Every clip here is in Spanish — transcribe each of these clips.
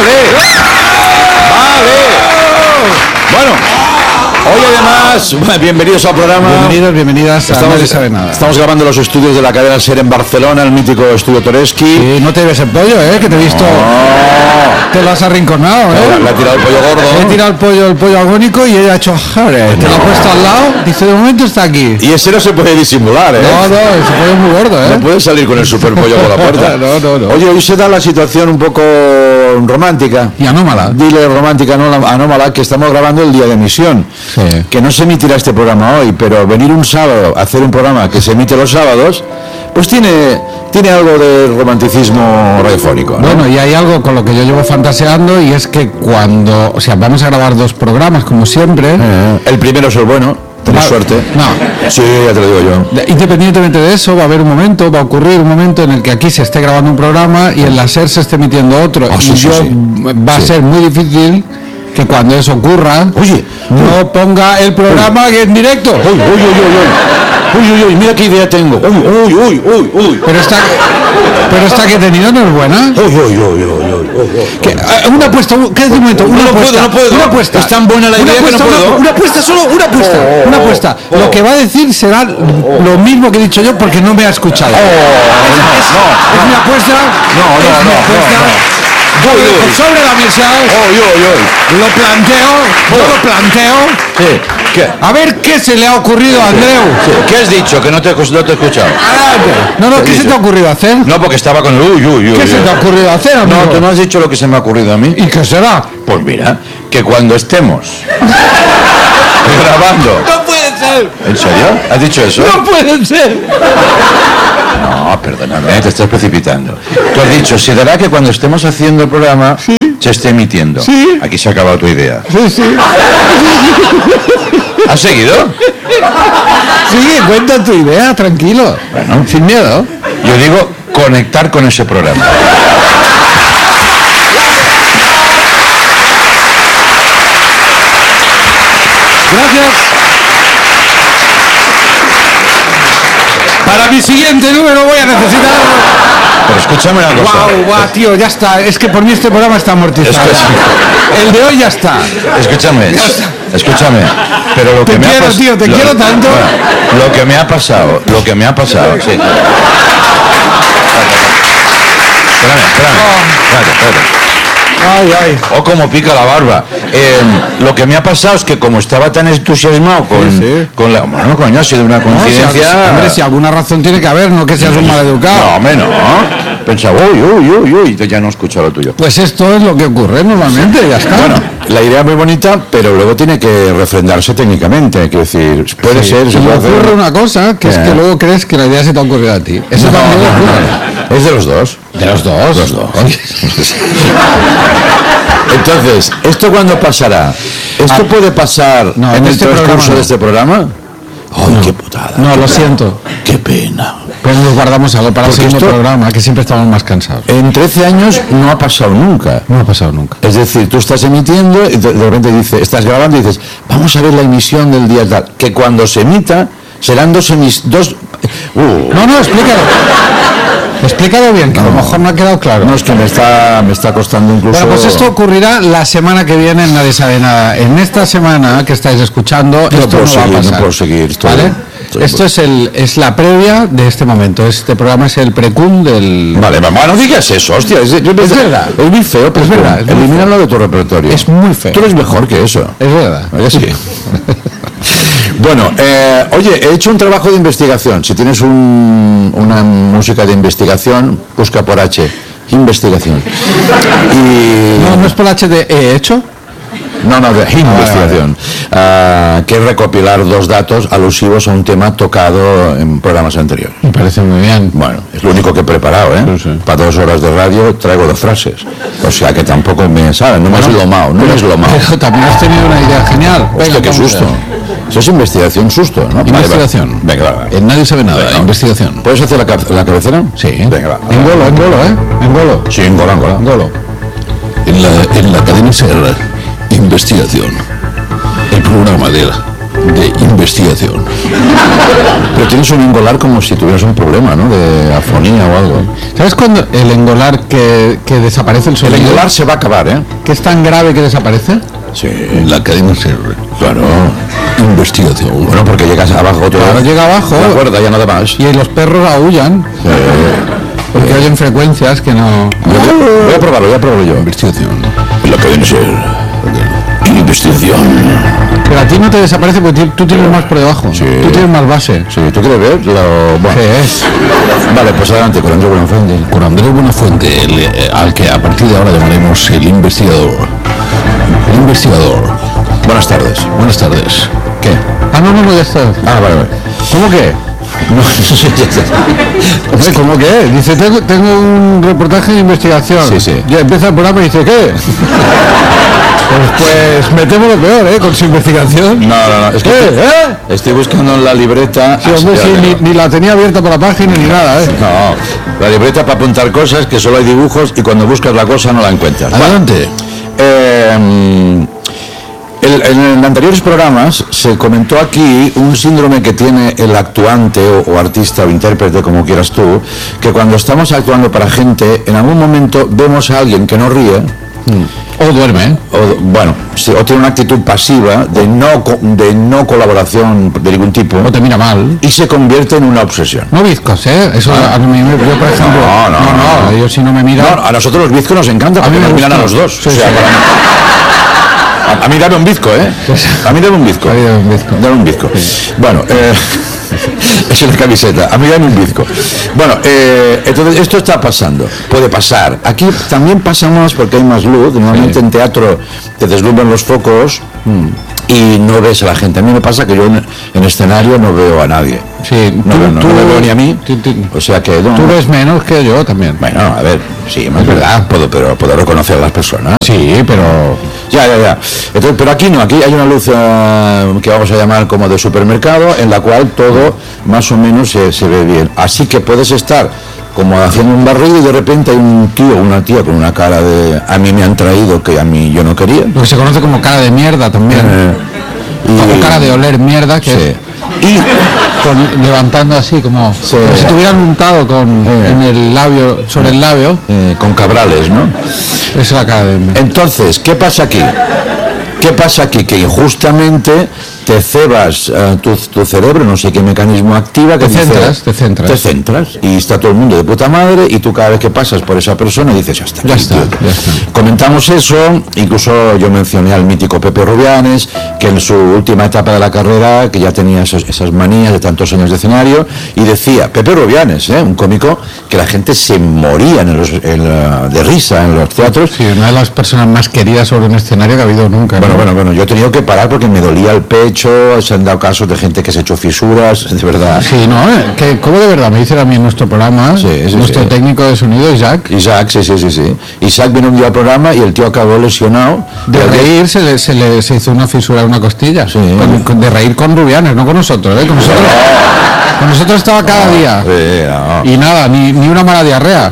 Bueno, hoy además, bienvenidos al programa. Bienvenidas a Nadie Sabe Nada. Estamos grabando los estudios de la cadena SER en Barcelona, el mítico estudio Toreski. Sí, no te ves el pollo, que te he visto. Te lo has arrinconado, Le ha tirado el pollo gordo. Le he tirado el pollo agónico y ella ha hecho jare. Te lo ha puesto al lado, dice, de momento está aquí. Y ese no se puede disimular, No, ese pollo es muy gordo, No puede salir con el super pollo por la puerta. No. Oye, hoy se da la situación un poco romántica. Y anómala. Dile romántica, no anómala, que estamos grabando el día de emisión. Sí. Que no se emitirá este programa hoy, pero venir un sábado a hacer un programa que se emite los sábados, pues tiene algo de romanticismo radiofónico, ¿no? Bueno, y hay algo con lo que yo llevo fantaseando, y es que cuando, vamos a grabar 2 programas, como siempre. El primero es el bueno, tenés suerte. No. Sí, ya te lo digo yo. Independientemente de eso, va a ocurrir un momento en el que aquí se esté grabando un programa y en la SER se esté emitiendo otro. Va a ser muy difícil que cuando eso ocurra, no ponga el programa en directo. Uy, mira qué idea tengo. Uy. Pero esta que he tenido no es buena. Una apuesta, ¿qué es de momento? No puedo. Una apuesta. Es tan buena la idea que no puedo. Una apuesta, solo una apuesta. Una apuesta. Lo que va a decir será lo mismo que he dicho yo porque no me ha escuchado. Es mi apuesta. No. Sobre la mesa. Lo planteo. Sí. ¿Qué? A ver qué se le ha ocurrido a Andreu. Sí. ¿Qué has dicho? Que no te he escuchado. ¿Qué se te ha ocurrido hacer? No, porque estaba con el uy. ¿Qué se te ha ocurrido hacer, amigo? No, tú no has dicho lo que se me ha ocurrido a mí. ¿Y qué será? Pues mira, que cuando estemos grabando. ¡No puede ser! ¿En serio? ¿Has dicho eso? ¡No puede ser! No, perdóname, te estás precipitando. Tú has dicho, se dará que cuando estemos haciendo el programa se esté emitiendo. Sí. Aquí se ha acabado tu idea. Sí. ¿Has seguido? Sigue, cuenta tu idea, tranquilo. Bueno, sin miedo. Yo digo conectar con ese programa. Gracias. Para mi siguiente número voy a necesitar... Pero escúchame una cosa. Guau, tío, ya está. Es que por mí este programa está amortizado. El de hoy ya está. Escúchame. Pero lo que me ha pasado... Tío, te quiero tanto. Lo que me ha pasado, sí. Espérame. Ay. Oh, como pica la barba. Lo que me ha pasado es que como estaba tan entusiasmado con la... Bueno, coño, ha sido una coincidencia... Hombre, si alguna razón tiene que haber, no que seas un maleducado. No, hombre, no. Pensaba, uy, ya no he escuchado lo tuyo. Pues esto es lo que ocurre normalmente, ya está. Bueno, la idea es muy bonita, pero luego tiene que refrendarse técnicamente. Quiero decir, puede ser... Si me ocurre una cosa, que es que luego crees que la idea se te ha ocurrido a ti. Eso también ocurre. Es de los dos. ¿De los dos? Los dos. Entonces, ¿esto cuándo pasará? ¿Esto puede pasar en el transcurso de este programa? ¡Ay, qué putada! No, lo siento. ¡Qué pena! Pero nos guardamos algo para el segundo programa, que siempre estamos más cansados. En 13 años no ha pasado nunca. No ha pasado nunca. Es decir, tú estás emitiendo y de repente estás grabando y dices, vamos a ver la emisión del día tal. Que cuando se emita serán dos... No, explícalo. Explícalo bien, que a lo mejor no ha quedado claro. No, es que me está costando incluso... Bueno, pues esto ocurrirá la semana que viene en Nadie Sabe Nada. En esta semana que estáis escuchando, esto no va a pasar. No puedo seguir. ¿Vale? Esto es la previa de este momento. Este programa es el precum del... Vale, mamá, no digas eso, hostia. Es verdad. Es muy feo, pero es verdad. Elimínalo de tu repertorio. Es muy feo. Tú eres mejor que eso. Es verdad. Sí. Bueno, oye, he hecho un trabajo de investigación. Si tienes una música de investigación, busca por H. Investigación. No es por H de he hecho. No, de investigación. Que es recopilar 2 datos alusivos a un tema tocado en programas anteriores. Me parece muy bien. Bueno, es lo único que he preparado, ¿eh? Sí. Para 2 horas de radio traigo 2 frases. O sea que tampoco me saben, no es lo malo. Pero también has tenido una idea genial. Hostia, qué susto. Eso es investigación, susto, ¿no? Investigación. Vale. Venga, va. En Nadie Sabe Nada. Investigación. ¿Puedes hacer la cabecera? Sí. Venga, va. Engolo, ¿eh? Engolo. Sí, engolo. En la cadena SER, Investigación. El programa de de investigación. Pero tienes un engolar como si tuvieras un problema, ¿no? De afonía o algo. ¿Sabes cuando el engolar que desaparece el sonido? El engolar se va a acabar, ¿eh? ¿Que es tan grave que desaparece? Sí. La cadena SER. Claro. Investigación. Bueno, porque llegas abajo todo. Claro, llega abajo. La cuerda, ya nada más. Y los perros aúllan. Sí. Porque oyen frecuencias que no... Voy a probarlo yo. Investigación. La cadena SER. Investigación. Pero a ti no te desaparece porque tú tienes más por debajo. Sí. Tú tienes más base. Sí, ¿tú quieres ver? Bueno. Sí. Vale, pues adelante, con Andrés Buenafuente. Con Andrés Buenafuente, al que a partir de ahora llamaremos el investigador. El investigador. Buenas tardes. Buenas tardes. ¿Qué? No, ya está. Vale. ¿Cómo que? No, Hombre, ¿cómo que? Dice, tengo un reportaje de investigación. Sí. Ya empieza el programa y dice, ¿qué? Pues metemos lo peor, con su investigación. No, es que estoy buscando en la libreta. Sí, hombre, sí, ni la tenía abierta por la página ni nada, No, la libreta para apuntar cosas, que solo hay dibujos y cuando buscas la cosa no la encuentras. Adelante. En anteriores programas se comentó aquí un síndrome que tiene el actuante o artista o intérprete, como quieras tú, que cuando estamos actuando para gente, en algún momento vemos a alguien que no ríe, o duerme, o tiene una actitud pasiva de no colaboración de ningún tipo, o te mira mal, y se convierte en una obsesión. No bizcos, eso a mí yo, por ejemplo, no, yo si no me miran. No, a nosotros los bizcos nos encanta, porque nos miran a los dos. Sí, A mí dame un bizco, A mí dame un bizco. Dame un bizco. Bueno, es una camiseta. A mí dame un bizco. Bueno, entonces esto está pasando. Puede pasar. Aquí también pasa más porque hay más luz. Normalmente en teatro te deslumbran los focos y no ves a la gente. A mí me pasa que yo en escenario no veo a nadie. Sí, no me veo ni a mí. O sea que tú ves menos que yo también. Bueno, a ver, sí, es verdad. Puedo reconocer a las personas. Sí, pero ya. Entonces, pero aquí no, aquí hay una luz que vamos a llamar como de supermercado, en la cual todo más o menos se ve bien. Así que puedes estar como haciendo un barrido y de repente hay un tío o una tía con una cara de a mí me han traído que a mí yo no quería. Lo que se conoce como cara de mierda también. Como cara de oler mierda, que sí. Y levantando así como si tuvieran untado en el labio, sobre el labio. Con cabrales, ¿no? Es la cara de mierda. Entonces, ¿qué pasa aquí? Que injustamente te cebas tu cerebro, no sé qué mecanismo activa, que te centras y está todo el mundo de puta madre y tú cada vez que pasas por esa persona dices ya está. Comentamos eso, incluso yo mencioné al mítico Pepe Rubianes, que en su última etapa de la carrera, que ya tenía esas manías de tantos años de escenario, y decía, Pepe Rubianes, un cómico que la gente se moría de risa en los teatros. Sí, una de las personas más queridas sobre un escenario que ha habido nunca. Bueno, yo he tenido que parar porque me dolía el pecho, se han dado casos de gente que se ha hecho fisuras, de verdad. Sí, no, que como de verdad me dicen a mí en nuestro programa, nuestro técnico de sonido, Isaac, sí. Isaac vino un día al programa y el tío acabó lesionado. De reír se hizo una fisura en una costilla. Sí. De reír con Rubianes, no con nosotros, Con nosotros estaba cada día. Y nada, ni una mala diarrea.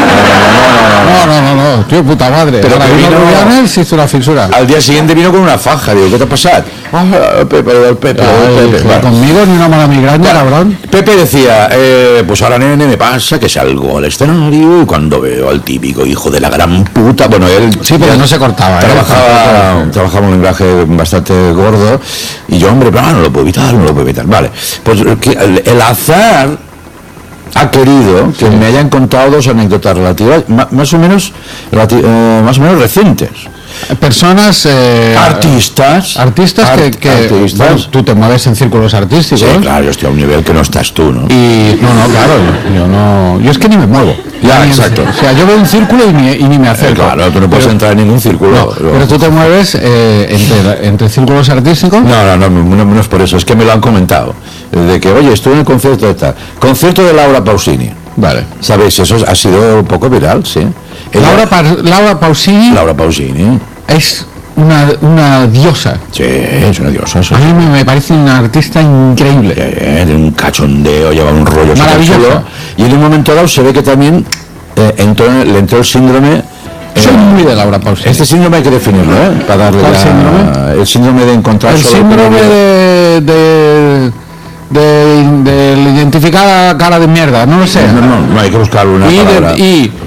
No, tío, puta madre. Pero ahora vino Rubianes, se hizo una fisura. Al día siguiente vino con una faja, digo, ¿qué te ha pasado? Pepe. Conmigo ni una mala migraña, cabrón. Pepe decía, pues ahora nene me pasa que salgo al escenario y cuando veo al típico hijo de la gran puta, bueno, él... Sí, pero no se cortaba, trabajaba un lenguaje bastante gordo y yo, hombre, no lo puedo evitar, vale. Pues el azar ha querido que me hayan contado dos anécdotas relativas, más o menos recientes. Personas artistas que bueno, tú te mueves en círculos artísticos. Sí, claro, yo estoy a un nivel que no estás tú, ¿no? Y claro, yo es que ni me muevo. Ya, exacto. O sea, yo veo un círculo y ni me acerco. Claro, tú no puedes entrar en ningún círculo. Pero tú te mueves entre círculos artísticos. No es por eso, es que me lo han comentado. De que, oye, estuve en el concierto de tal. Concierto de Laura Pausini. Vale. ¿Sabéis? Eso ha sido un poco viral, sí. Laura Pausini es una diosa. Sí, es una diosa. Sí. A mí me parece una artista increíble. De un cachondeo, lleva un rollo maravilloso. Y en un momento dado se ve que también le entró el síndrome. Soy muy de Laura Pausini. Este síndrome hay que definirlo, para darle síndrome? El síndrome de encontrar el solo síndrome de de identificar a cara de mierda, no lo sé. No hay que buscar una palabra.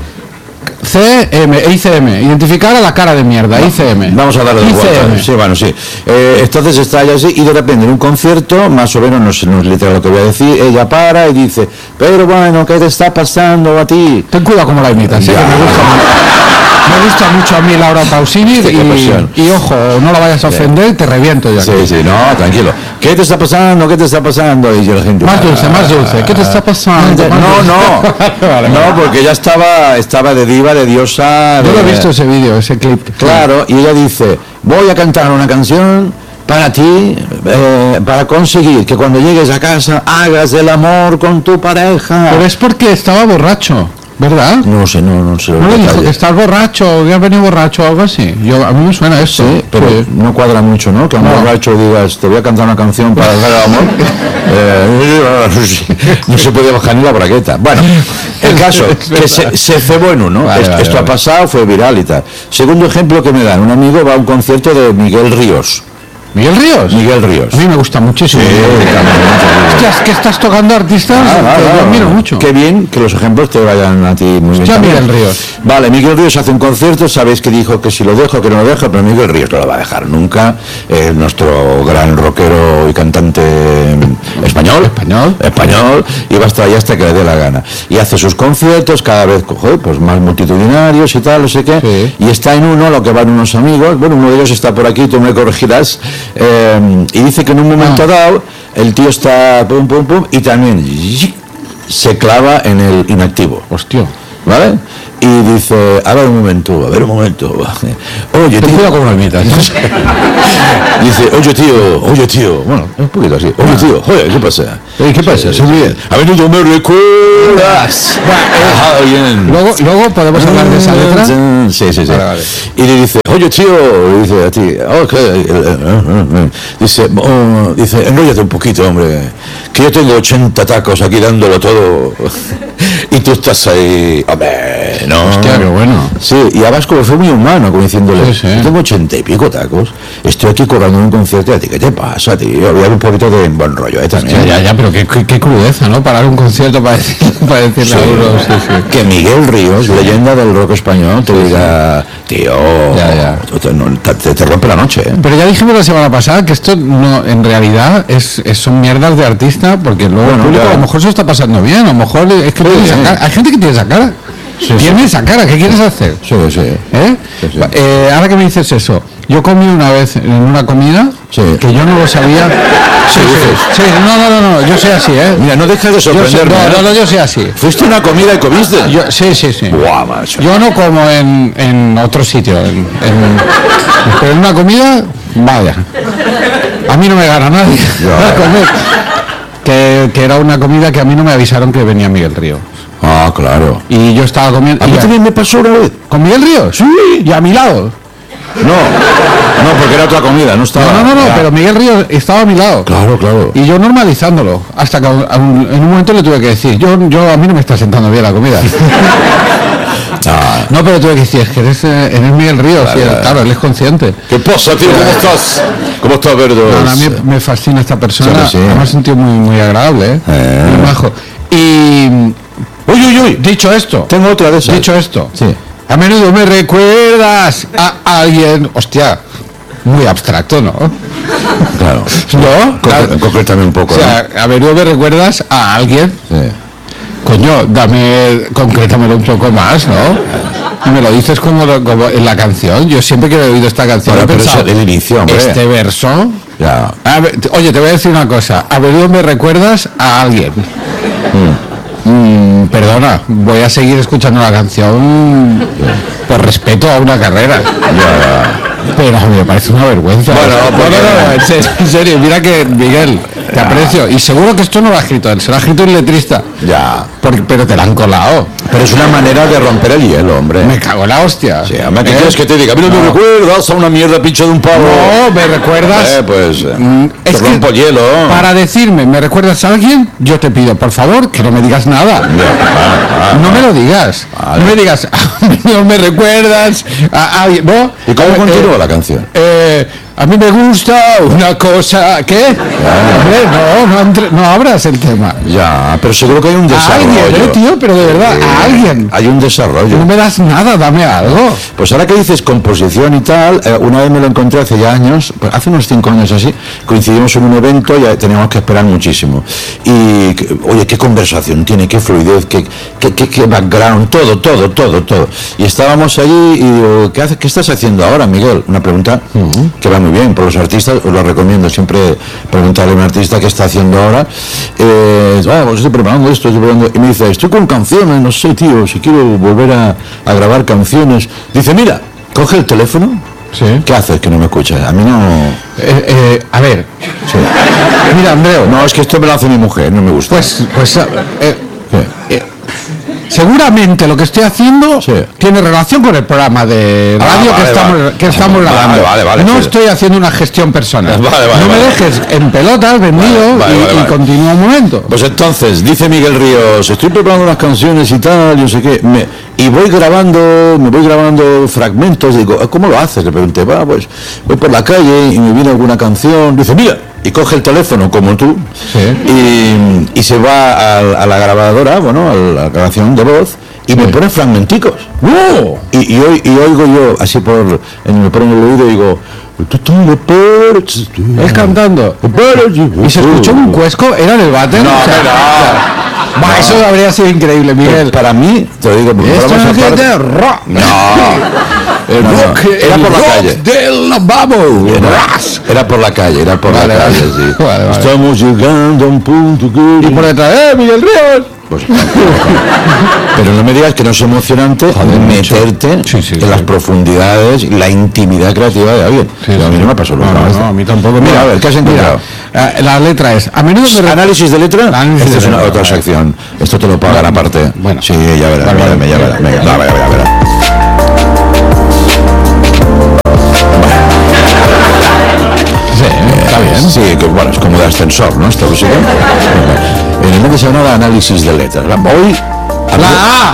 ICM, identificar a la cara de mierda, ICM. Vamos a darle de vuelta. Sí, bueno, sí. Entonces está ella así y de repente en un concierto, más o menos, no es literal lo que voy a decir, ella para y dice, pero bueno, ¿qué te está pasando a ti? Ten cuidado como la imitas, que me gusta mucho a mí Laura Pausini y ojo, no la vayas a ofender, te reviento ya. Sí, no, tranquilo. ¿Qué te está pasando? ¿Qué te está pasando? Y yo, la gente, más dulce. ¿Qué te está pasando? No, porque ella estaba de diva, de diosa. Yo lo he visto ese vídeo, ese clip. Claro, y ella dice, voy a cantar una canción para ti, para conseguir que cuando llegues a casa hagas el amor con tu pareja. Pero es porque estaba borracho, ¿verdad? No sé. ¿No le dijo que estás borracho, que has venido borracho o algo así? A mí me suena eso. Sí, pero no cuadra mucho, ¿no? Que a un borracho digas, te voy a cantar una canción para hacer el amor. No se podía bajar ni la bragueta. Bueno, el caso, que se cebó en uno. Esto ha pasado, fue viral y tal. Segundo ejemplo que me dan, un amigo va a un concierto de Miguel Ríos. ¿Miguel Ríos? Miguel Ríos. A mí me gusta muchísimo. Sí, hostias, que estás tocando artistas que yo admiro mucho. Qué bien que los ejemplos te vayan a ti muy bien. Miguel Ríos. Vale, Miguel Ríos hace un concierto, sabéis que dijo que si lo dejo, que no lo dejo, pero Miguel Ríos no lo va a dejar nunca. Nuestro gran rockero y cantante español, y va a estar ahí hasta que le dé la gana. Y hace sus conciertos cada vez, pues más multitudinarios y tal, no sé qué. Sí. Y está en uno, lo que van unos amigos, bueno, uno de ellos está por aquí, tú me corregirás. Y dice que en un momento dado el tío está pum y también se clava en el inactivo. Hostia. ¿Vale? Y dice, a ver un momento. Oye, tío, cuidado con las mitas. Dice, oye tío, bueno, un poquito así. Oye tío, joder, ¿qué pasa? ¿Qué pasa? Sí, bien. A ver, no me recuerdas. Luego podemos hablar de esa letra. Sí. Vale. Y le dice, oye tío, dice a ti, dice, enróllate un poquito, hombre, que yo tengo 80 tacos aquí dándolo todo y tú estás ahí, hombre, no. Hostia, qué bueno. Sí, y además como fue muy humano, como diciéndole, yo tengo 80 y pico tacos, estoy aquí cobrando un concierto, ¿a ti qué te pasa, tío? Había un poquito de buen rollo, también. Hostia, ya, pero qué crudeza, ¿no? Parar un concierto para decirle a uno, sí. Que Miguel Ríos, leyenda del rock español, te diga, tío, te rompe la noche, ¿eh? Pero ya dijimos la semana pasada que esto no, en realidad son mierdas de artista, porque luego el público a lo mejor se está pasando bien, a lo mejor es que hay gente que tiene esa cara. Tiene esa cara, ¿qué quieres hacer? Sí. Ahora que me dices eso, yo comí una vez en una comida que yo no lo sabía. No, yo soy así, ¿eh? Mira, no dejes de sorprenderme. Yo soy así. ¿Fuiste a una comida y comiste? Sí. Guau, macho. Yo no como en otro sitio, pero en una comida, vaya. A mí no me gana nadie a comer. Que era una comida que a mí no me avisaron que venía Miguel Ríos. Ah, claro. Y yo estaba comiendo. A mí también me pasó una vez. ¿Con Miguel Ríos? Sí. ¿Y a mi lado? No, porque era otra comida, no estaba. No, pero Miguel Ríos estaba a mi lado. Claro. Y yo normalizándolo, hasta que en un momento le tuve que decir, yo a mí no me está sentando bien la comida. No, pero tuve que decir, es que eres Miguel Ríos, claro, él es consciente. ¿Qué pasa, tío? ¿Cómo estás, Verdo? A mí me fascina esta persona, me ha sentido muy agradable, muy majo. Y... Uy, dicho esto. Tengo otra de esas. Dicho esto. Sí. A menudo me recuerdas a alguien... Hostia, muy abstracto, ¿no? Claro. ¿No? Concrétame un poco. O sea, a menudo me recuerdas a alguien... Sí. Coño, concrétamelo un poco más, ¿no? Y me lo dices como en la canción. Yo siempre que he oído esta canción he pensado, el inicio, hombre. Este verso... Ya. Oye, te voy a decir una cosa. A menudo me recuerdas a alguien. Perdona, voy a seguir escuchando la canción por respeto a una carrera. Pero a mí me parece una vergüenza. En serio, mira que Miguel, te aprecio. Y seguro que esto no lo ha escrito él, se lo ha escrito un letrista. Ya. Pero te la han colado. Pero es una manera de romper el hielo, hombre. Me cago en la hostia. Sí, ¿qué quieres que te diga? Mira, me recuerdas a una mierda pincha de un pavo. No, me recuerdas. Te rompo el hielo. Para decirme, ¿me recuerdas a alguien? Yo te pido, por favor, que no me digas nada. No me lo digas. No me digas, no me recuerdas a alguien. ¿No? ¿Y cómo continúa la canción? A mí me gusta una cosa... ¿Qué? Hombre, no abras el tema. Ya, pero seguro que hay un desarrollo. A alguien, tío, pero de verdad, a alguien. Hay un desarrollo. No me das nada, dame algo. Pues ahora que dices composición y tal, una vez me lo encontré hace ya años, hace unos 5 años así, coincidimos en un evento y teníamos que esperar muchísimo. Y, oye, qué conversación tiene, qué fluidez, qué background, todo. Y estábamos allí y digo, ¿qué estás haciendo ahora, Miguel? Una pregunta que va muy bien, por los artistas, os lo recomiendo siempre preguntarle a un artista qué está haciendo ahora. Pues estoy preparando esto, y me dice, estoy con canciones, no sé, tío, si quiero volver a grabar canciones. Dice, mira, coge el teléfono. Sí. ¿Qué haces que no me escuchas? A mí no... a ver. Sí. Mira, Andreu. No, es que esto me lo hace mi mujer, no me gusta. Seguramente lo que estoy haciendo tiene relación con el programa de radio que estamos grabando. No estoy haciendo una gestión personal. No me dejes en pelotas, vendido, y continúa un momento. Pues entonces, dice Miguel Ríos, estoy preparando unas canciones y tal, yo sé qué, y me voy grabando fragmentos. Digo, ¿cómo lo haces? Le pregunté, pues voy por la calle y me viene alguna canción. Dice, mira, y coge el teléfono como tú y se va a la grabadora, a la grabación de voz, y me pone fragmenticos. Y oigo yo así me pone en el oído y digo, es cantando. Y se escuchó un cuesco, ¿era en el váter? No. Eso habría sido increíble, Miguel. Para mí, te lo digo, esto no es de rock. Era por la calle. Del lavabo. Era por la calle, sí. Vale. Estamos llegando a un punto que... Y por detrás, Miguel Ríos. Pues, pero no me digas que no es emocionante meterte en las profundidades, la intimidad creativa de alguien. A mí no me pasó nunca. No, a mí tampoco. Mira, a ver, ¿qué has encontrado? La letra es... A menudo ¿Análisis de letra? Esta es una otra sección. Esto te lo pagan aparte. Bueno. Sí, ya verás. Venga, verás. Está bien. Sí, que bueno, es como de ascensor, ¿no? Esta música. En el medio se llama análisis de letras. Hoy la A.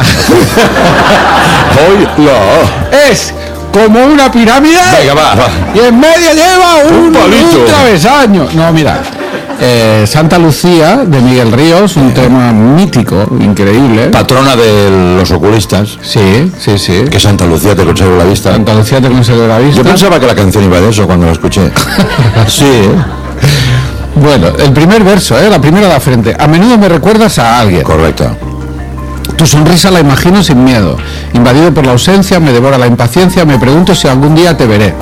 Hoy la A. Es como una pirámide. Venga, va. Y en medio lleva un travesaño. No, mira. Santa Lucía de Miguel Ríos, un tema mítico, increíble. Patrona de los oculistas. Sí. Que Santa Lucía te conserva la vista. Santa Lucía te conserva la vista. Yo pensaba que la canción iba de eso cuando la escuché. Sí. Bueno, el primer verso, la primera de la frente. A menudo me recuerdas a alguien. Correcto. Tu sonrisa la imagino sin miedo. Invadido por la ausencia, me devora la impaciencia. Me pregunto si algún día te veré.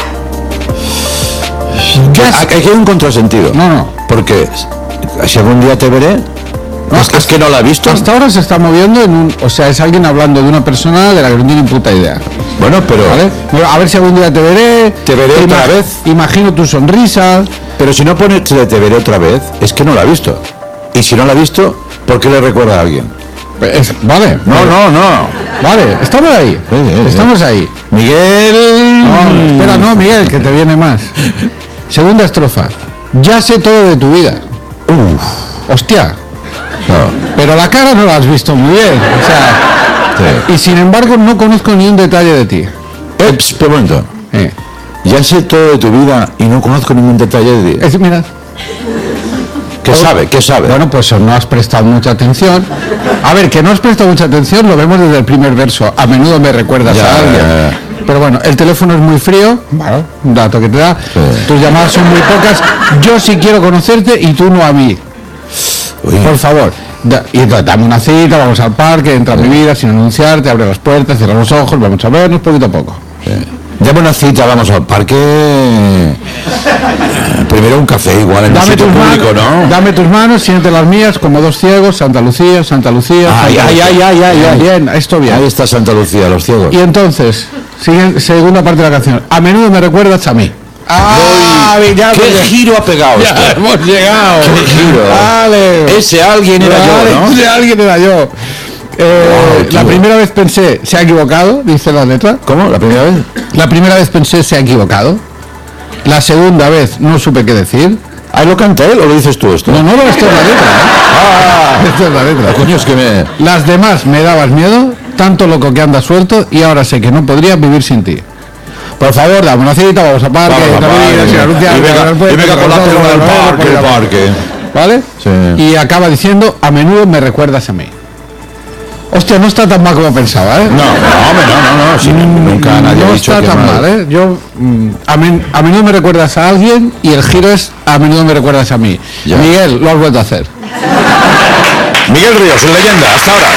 Aquí hay un contrasentido. No. Porque si algún día te veré... Es que no la he visto. Hasta ahora se está moviendo en un... O sea, es alguien hablando de una persona de la que no tiene ni puta idea. Bueno, pero... ¿Vale? A ver si algún día te veré. Te veré otra vez. Imagino tu sonrisa. Pero si no pone te veré otra vez, es que no la ha visto. Y si no la ha visto, ¿por qué le recuerda a alguien? Vale. No. Vale, estamos ahí. Estamos ahí. Miguel... Espera, Miguel, que te viene más. Segunda estrofa. Ya sé todo de tu vida. Hostia. No. Pero la cara no la has visto muy bien. O sea, y sin embargo no conozco ni un detalle de ti. Pero un momento. Ya sé todo de tu vida y no conozco ningún detalle de ti. Mira. ¿Qué sabe? Bueno, pues no has prestado mucha atención. A ver, que no has prestado mucha atención lo vemos desde el primer verso. A menudo me recuerdas a alguien. Pero bueno, el teléfono es muy frío, un dato que te da. Tus llamadas son muy pocas. Yo sí quiero conocerte y tú no a mí. Por favor. Y entonces dame una cita, vamos al parque, entra a mi vida sin anunciarte, abre las puertas, cierra los ojos, vamos a vernos poquito a poco. Dame una cita, vamos al parque. Primero un café igual en un sitio público, ¿no? Dame tus manos, siente las mías como dos ciegos, Santa Lucía. Bien, esto bien. Ahí está Santa Lucía, los ciegos. Y entonces, segunda parte de la canción. A menudo me recuerdas a mí. ¿Qué giro ha pegado esto? Hemos llegado. ¿Qué giro? Vale. Ese alguien era yo, ¿no? Ese alguien era yo. La primera vez pensé, se ha equivocado, dice la letra. ¿Cómo? ¿La primera vez? La primera vez pensé, se ha equivocado. La segunda vez no supe qué decir. ¿Lo canta él o lo dices tú esto? No, esto es la letra. Esto es la letra. Coño, es que Las demás me dabas miedo, tanto loco que anda suelto y ahora sé que no podría vivir sin ti. por favor, dame una cita, vamos a parque, y venga con la pelota del parque. ¿Vale? Sí. Y acaba diciendo, a menudo me recuerdas a mí. Hostia, no está tan mal como pensaba, ¿eh? No, sí, nunca nadie ha no dicho está que tan mal, ¿eh? Yo, a menudo me recuerdas a alguien y el giro es, a menudo me recuerdas a mí. Ya. Miguel, lo has vuelto a hacer. Miguel Ríos, en Leyenda, hasta ahora.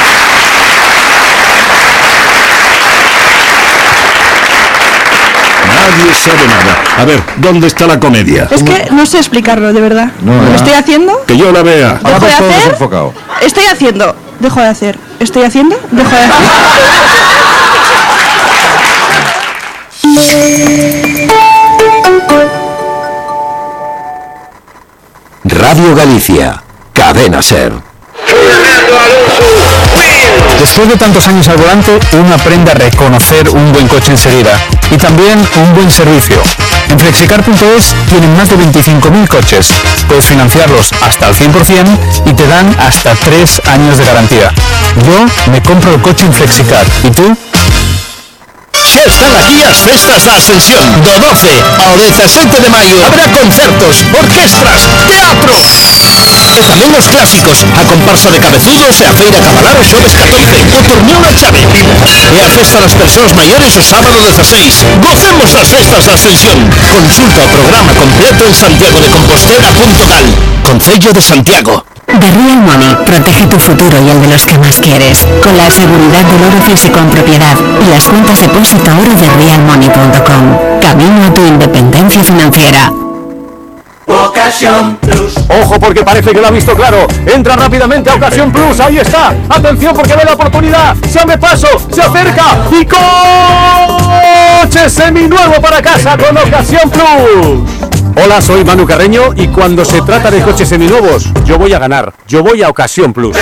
Nadie sabe nada. A ver, ¿dónde está la comedia? Es que no sé explicarlo, de verdad. No, ¿Lo estoy haciendo? Que yo la vea. ¿Dejo de todo hacer? desenfocado. Estoy haciendo. Dejo de hacer. ¿Estoy haciendo? Dejo de hacer. Radio Galicia, Cadena Ser. Después de tantos años al volante, uno aprende a reconocer un buen coche enseguida y también un buen servicio. En Flexicar.es tienen más de 25.000 coches. Puedes financiarlos hasta el 100% y te dan hasta 3 años de garantía. Yo me compro el coche en Flexicar. ¿Y tú? Xa están aquí as festas da Ascensión. Do 12 ao 17 de maio haberá concertos, orquestras, teatro e tamén os clásicos, a comparsa de cabezudos e a feira cabalar o xoves 14, o torneo na chave e a festa das persoas maiores o sábado 16. Gocemos das festas da Ascensión. Consulta o programa completo en santiagodecompostela.gal. Concello de Santiago. The Real Money protege tu futuro y el de los que más quieres, con la seguridad del oro físico en propiedad y las cuentas depósito oro de realmoney.com. Camino a tu independencia financiera. Ocasión Plus. Ojo porque parece que lo ha visto claro. Entra rápidamente a Ocasión Plus. Ahí está. Atención porque ve la oportunidad. Se abre paso. Se acerca. Y coche seminuevo para casa con Ocasión Plus. Hola, soy Manu Carreño y cuando se trata de coches seminuevos, yo voy a ganar. Yo voy a Ocasión Plus.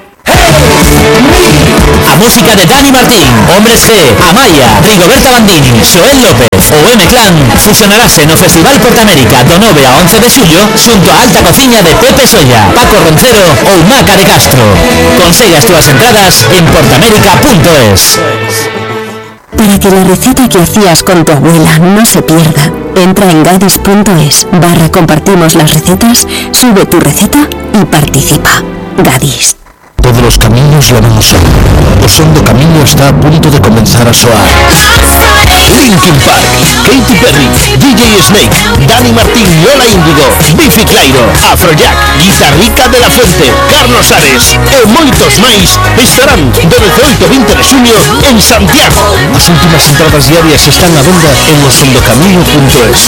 A música de Dani Martín, Hombres G, Amaya, Rigoberta Bandini, Xoel López ou M-Clan fusionarase no Festival Portamérica do 9 a 11 de xullo xunto a Alta Cociña de Pepe Solla, Paco Roncero ou Maca de Castro. Consegue as túas entradas en portamérica.es. Para que la receta que hacías con tu abuela no se pierda, entra en gadis.es/compartimos las recetas, sube tu receta y participa. Gadis. Todos los caminos levan ao sol. O son do camiño está a punto de comenzar a soar. Linkin Park, Katy Perry, DJ Snake, Dani Martín, Lola Índigo, Biffy Clyro, Afrojack, Guitarrica de la Fuente, Carlos Ares e moitos máis estarán do 18 ao 20 de xuño en Santiago. As últimas entradas diarias están á venda en osondocamiño.es.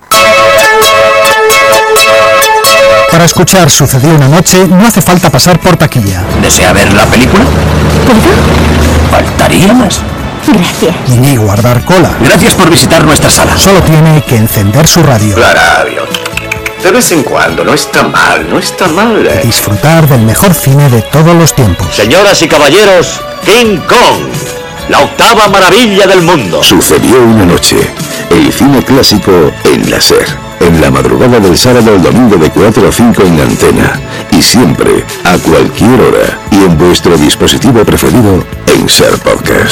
Para escuchar Sucedió una noche no hace falta pasar por taquilla. ¿Desea ver la película? ¿Puedo? Faltaría más. Gracias. Ni guardar cola. Gracias por visitar nuestra sala. Solo tiene que encender su radio. La radio. De vez en cuando, no está mal, no está mal. Disfrutar del mejor cine de todos los tiempos. Señoras y caballeros, King Kong, la octava maravilla del mundo. Sucedió una noche. El cine clásico en la SER. En la madrugada del sábado al domingo de 4 a 5 en la antena. Y siempre, a cualquier hora. Y en vuestro dispositivo preferido, en SER Podcast.